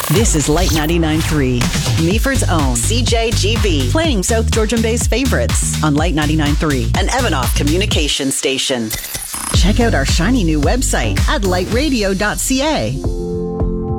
This is Light 99.3, Meaford's own CJGB, playing South Georgian Bay's favorites on Light 99.3, an Evanoff communication station. Check out our shiny new website at lightradio.ca.